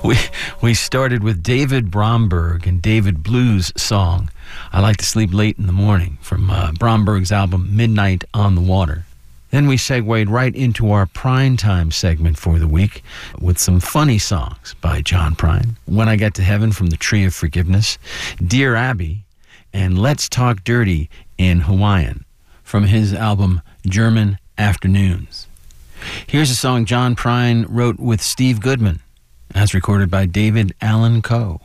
We started with David Bromberg and David Blue's song, I Like to Sleep Late in the Morning, from Bromberg's album Midnight on the Water. Then we segued right into our Prine Time segment for the week with some funny songs by John Prine. When I Get to Heaven from the Tree of Forgiveness, Dear Abby, and Let's Talk Dirty in Hawaiian from his album German Afternoons. Here's a song John Prine wrote with Steve Goodman, as recorded by David Allan Coe.